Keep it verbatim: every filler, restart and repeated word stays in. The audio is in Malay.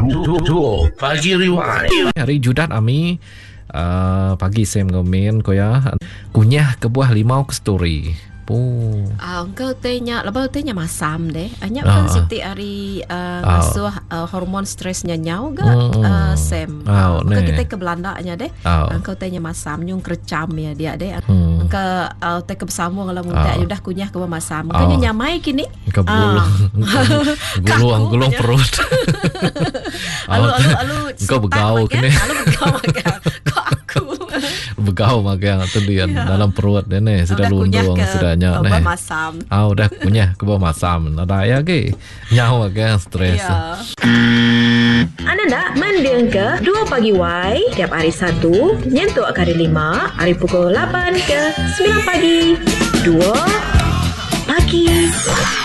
Duo Pagi Rewind. Hari Judat Ami uh, pagi Sam Gomin ko ya kunyah ke buah limau ke story. Oh. Ah, engkau tanya, lepas tanya masam deh. Hanya Ah, kan ah. siti hari uh, Ah. ngasuh uh, hormon stresnya nyau gak Hmm. uh, Sam. Ah, Engkau ne. kita ke Belanda nya deh. Ah. Engkau tanya masam nyung kerecam ya dia deh. Hmm. Engkau uh, te ke bersambung kalau muda Ah. udah kunyah ke masam. Ah. Engkau nyamai kini. Ke gulung gulung Kaku gulung aja. perut. Alu alu alu. Engkau setak begau makan. kini. Alu begau makan. Kok aku. Begau makan tu dia dalam perut dia ni sudah Udah kunyah lundung ke sudahnya ni. bawah masam. Ah udah kunyah ke bawah masam. Ada ya ke? Nyau makan stres. Ya. Anda nak mendengar ke Dua Pagi Y tiap hari Sabtu nyentuh hari lima hari pukul lapan ke sembilan pagi. Dua Pagi